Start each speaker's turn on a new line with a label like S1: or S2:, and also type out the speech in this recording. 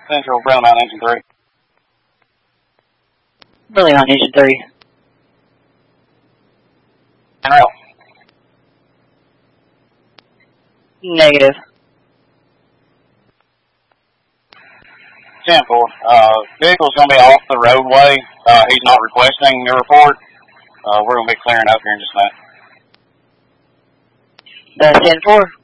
S1: Central, Brown Mountain Engine 3.
S2: Really on Engine 3.
S1: En route.
S2: Negative.
S1: 10-4. Vehicle's going to be off the roadway. He's not requesting your report. We're going to be clearing up here in just a minute.
S2: That's 10-4.